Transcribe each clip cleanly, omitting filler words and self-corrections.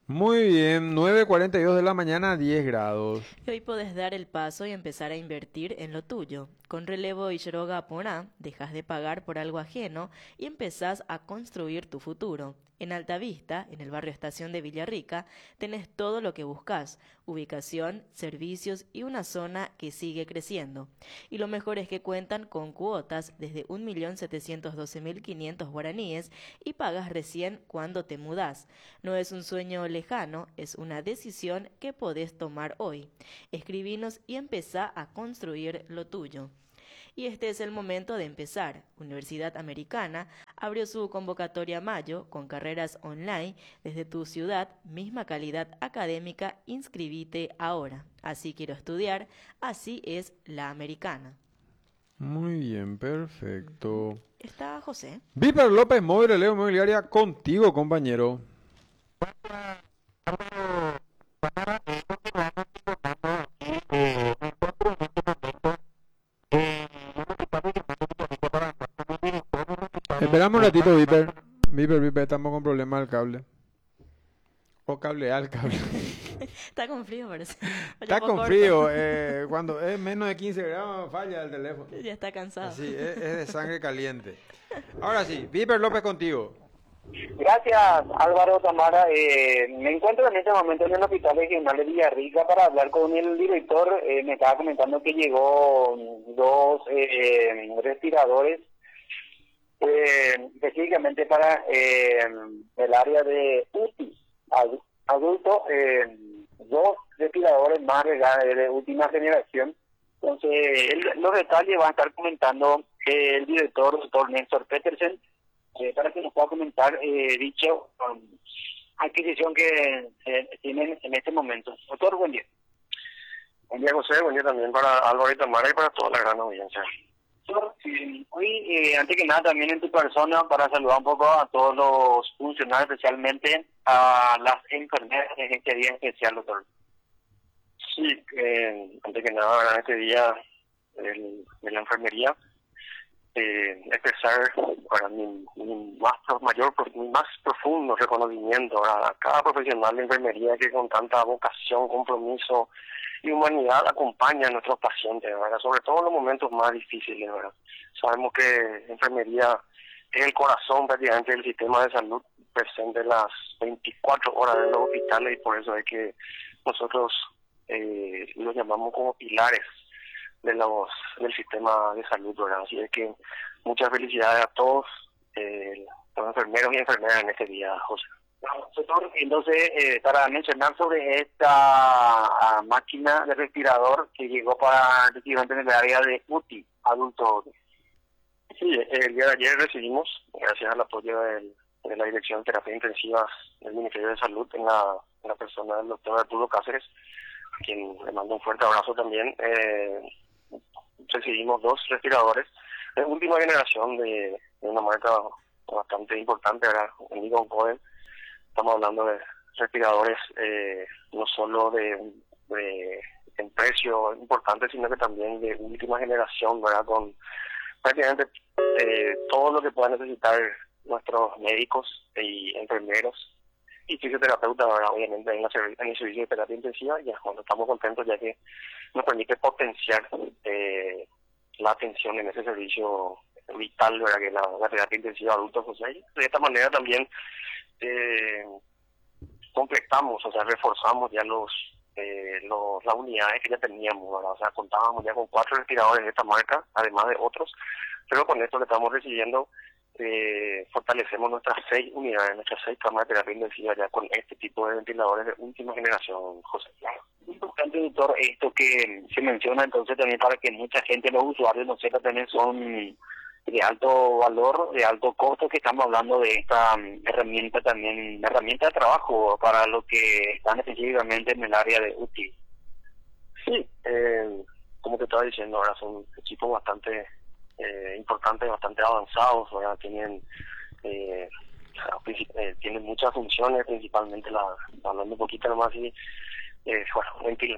Muy bien, 9:42 de la mañana, 10 grados. Y hoy podés dar el paso y empezar a invertir en lo tuyo. Con Relevo y Yeroga Poná, dejas de pagar por algo ajeno y empezás a construir tu futuro. En Altavista, en el barrio Estación de Villarrica, tenés todo lo que buscas: ubicación, servicios y una zona que sigue creciendo. Y lo mejor es que cuentan con cuotas desde 1.712.500 guaraníes y pagas recién cuando te mudás. No es un sueño lejano, es una decisión que podés tomar hoy. Escribinos y empezá a construir lo tuyo. Y este es el momento de empezar. Universidad Americana abrió su convocatoria a mayo con carreras online desde tu ciudad, misma calidad académica. Inscribite ahora. Así quiero estudiar, así es la americana. Muy bien, perfecto. Está José. Víctor López, Móvil, Leo Mobiliaria, contigo, compañero. Esperamos un ratito, Viper. Viper, estamos con problemas del cable. O cablear el cable. Está con frío, parece. Vaya Está poco con corto. frío. Cuando es menos de 15 grados, falla el teléfono. Ya está cansado. Así, es de sangre caliente. Ahora sí, Viper López, contigo. Gracias, Álvaro Tamara. Me encuentro en este momento en el Hospital Regional de Villarrica para hablar con el director. Me estaba comentando que llegó dos respiradores, específicamente para el área de UTI, adulto, dos respiradores más de última generación. Entonces, los detalles va a estar comentando el director, doctor Néstor Petersen, para que nos pueda comentar dicho adquisición que tienen en este momento. Doctor, buen día. Buen día, José. Buen día también para Álvaro y Tamara y para toda la gran audiencia. Doctor, hoy, antes que nada, también en tu persona, para saludar un poco a todos los funcionarios, especialmente a las enfermeras en este día especial, doctor. Sí, antes que nada, en este día de la enfermería, expresar para mi más profundo reconocimiento a cada profesional de enfermería que con tanta vocación, compromiso y humanidad acompaña a nuestros pacientes, ¿verdad? Sobre todo en los momentos más difíciles, ¿verdad? Sabemos que enfermería es el corazón prácticamente del sistema de salud presente las 24 horas en los hospitales, y por eso es que nosotros los llamamos como pilares del sistema de salud, ¿verdad? Así es que muchas felicidades a todos los enfermeros y enfermeras en este día, José. Doctor, entonces, para mencionar sobre esta máquina de respirador que llegó para efectivamente en el área de UTI, adulto. Sí, el día de ayer recibimos, gracias al apoyo de la Dirección de Terapia Intensivas del Ministerio de Salud, en la persona del doctor Arturo Cáceres, a quien le mando un fuerte abrazo también. Recibimos dos respiradores de última generación de una marca bastante importante, ¿verdad? En Eagle Cohen. Estamos hablando de respiradores no solo en precio importante, sino que también de última generación, ¿verdad? Con prácticamente todo lo que puedan necesitar nuestros médicos y enfermeros y fisioterapeutas, ¿verdad? Obviamente en el servicio de terapia intensiva. Ya cuando estamos contentos, ya que nos permite potenciar la atención en ese servicio vital, ¿verdad? Que es la terapia intensiva de adultos, José. De esta manera también completamos, o sea, reforzamos ya las unidades que ya teníamos, ¿verdad? O sea, contábamos ya con 4 respiradores de esta marca, además de otros, pero con esto que estamos recibiendo, fortalecemos nuestras 6 unidades, nuestras 6 camas de terapia intensiva ya con este tipo de ventiladores de última generación, José. Importante, doctor, esto que se menciona entonces también para que mucha gente, los usuarios, no sepa, también son de alto valor, de alto costo, que estamos hablando de esta herramienta también, herramienta de trabajo para los que están específicamente en el área de UTI. Sí, como te estaba diciendo, ahora son equipos bastante importantes, bastante avanzados, ¿verdad? Tienen muchas funciones, principalmente hablando un poquito nomás así,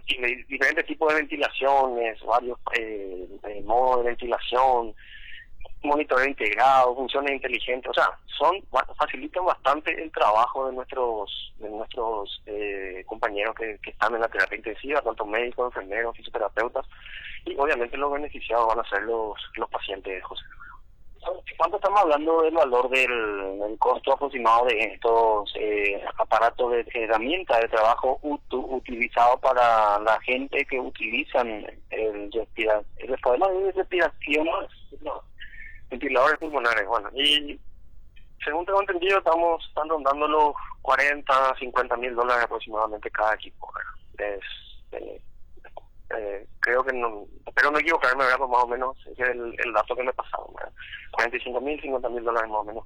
diferentes tipos de ventilaciones, varios modos de ventilación, monitoreo integrado, funciones inteligentes, o sea, facilitan bastante el trabajo de nuestros compañeros que están en la terapia intensiva, tanto médicos, enfermeros, fisioterapeutas, y obviamente los beneficiados van a ser los pacientes, José. ¿Cuánto estamos hablando del valor del costo aproximado de estos aparatos de herramientas de trabajo utilizados para la gente que utilizan el problema de respiración, no, ventiladores pulmonares? Bueno, y según tengo entendido, están rondando los 40, 50 mil dólares aproximadamente cada equipo, ¿verdad? Creo que no, espero no equivocarme, ¿verdad? Pues más o menos ese es el dato que me pasaron, ¿verdad? 45 mil, 50 mil dólares más o menos